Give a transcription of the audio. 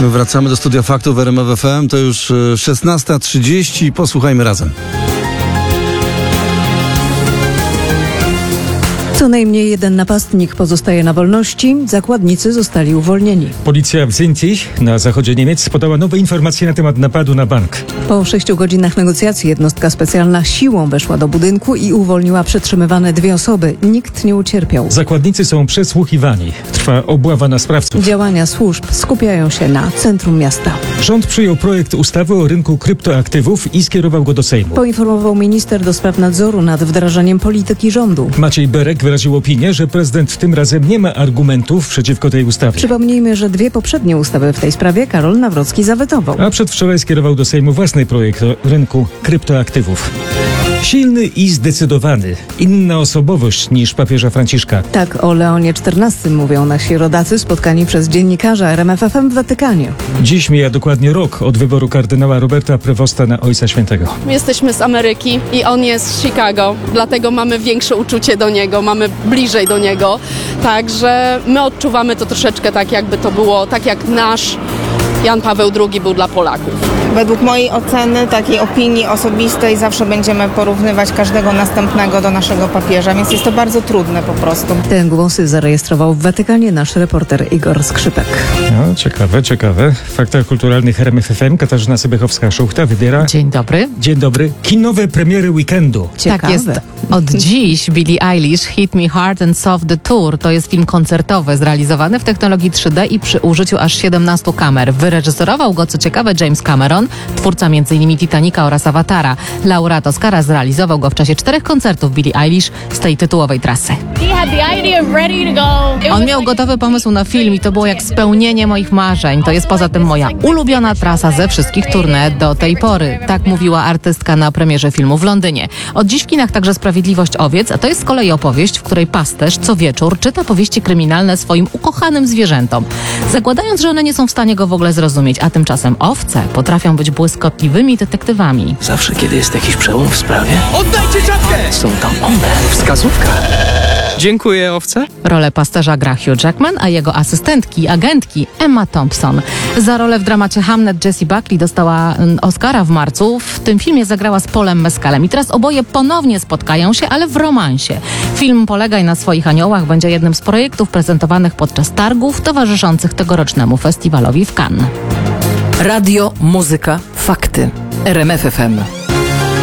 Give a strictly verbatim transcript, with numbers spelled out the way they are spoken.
Wracamy do Studia Faktów w R M F F M. To już szesnasta trzydzieści. Posłuchajmy razem. Co najmniej jeden napastnik pozostaje na wolności. Zakładnicy zostali uwolnieni. Policja w Zinti na zachodzie Niemiec podała nowe informacje na temat napadu na bank. Po sześciu godzinach negocjacji jednostka specjalna siłą weszła do budynku i uwolniła przetrzymywane dwie osoby. Nikt nie ucierpiał. Zakładnicy są przesłuchiwani. Trwa obława na sprawców. Działania służb skupiają się na centrum miasta. Rząd przyjął projekt ustawy o rynku kryptoaktywów i skierował go do Sejmu. Poinformował minister do spraw nadzoru nad wdrażaniem polityki rządu. Maciej Berek wyraził opinię, że prezydent tym razem nie ma argumentów przeciwko tej ustawie. Przypomnijmy, że dwie poprzednie ustawy w tej sprawie Karol Nawrocki zawetował. A przedwczoraj skierował do Sejmu własny projekt o rynku kryptoaktywów. Silny i zdecydowany. Inna osobowość niż papieża Franciszka. Tak o Leonie czternastym mówią nasi rodacy spotkani przez dziennikarza R M F F M w Watykanie. Dziś mija dokładnie rok od wyboru kardynała Roberta Prevosta na Ojca Świętego. Jesteśmy z Ameryki i on jest z Chicago, dlatego mamy większe uczucie do niego, mamy bliżej do niego. Także my odczuwamy to troszeczkę tak, jakby to było, tak jak nasz Jan Paweł drugi był dla Polaków. Według mojej oceny, takiej opinii osobistej, zawsze będziemy porównywać każdego następnego do naszego papieża, więc jest to bardzo trudne po prostu. Te głosy zarejestrował w Watykanie nasz reporter Igor Skrzypek. No, ciekawe, ciekawe. W faktach kulturalnych R M F F M Katarzyna Sybychowska-Szuchta wybiera... Dzień dobry. Dzień dobry. Kinowe premiery weekendu. Ciekawe. Tak jest. Od dziś Billie Eilish Hit Me Hard and Soft The Tour to jest film koncertowy zrealizowany w technologii trzy D i przy użyciu aż siedemnastu kamer. Wyreżyserował go, co ciekawe, James Cameron, twórca między innymi Titanica oraz Awatara. Laureat Oscara zrealizował go w czasie czterech koncertów Billie Eilish z tej tytułowej trasy. On miał gotowy pomysł na film i to było jak spełnienie moich marzeń. To jest poza tym moja ulubiona trasa ze wszystkich tournée do tej pory. Tak mówiła artystka na premierze filmu w Londynie. Od dziś w kinach także Sprawiedliwość owiec, a to jest z kolei opowieść, w której pasterz co wieczór czyta powieści kryminalne swoim ukochanym zwierzętom, zakładając, że one nie są w stanie go w ogóle zrozumieć, a tymczasem owce potrafią być błyskotliwymi detektywami. Zawsze, kiedy jest jakiś przełom w sprawie, oddajcie czapkę! Są tam one, wskazówka. Dziękuję, owce. Rolę pasterza gra Hugh Jackman, a jego asystentki, agentki Emma Thompson. Za rolę w dramacie Hamnet Jessie Buckley dostała Oscara w marcu. W tym filmie zagrała z Paulem Mescalem i teraz oboje ponownie spotkają się, ale w romansie. Film Polegaj na swoich aniołach będzie jednym z projektów prezentowanych podczas targów towarzyszących tegorocznemu festiwalowi w Cannes. Radio, muzyka, fakty. R M F F M.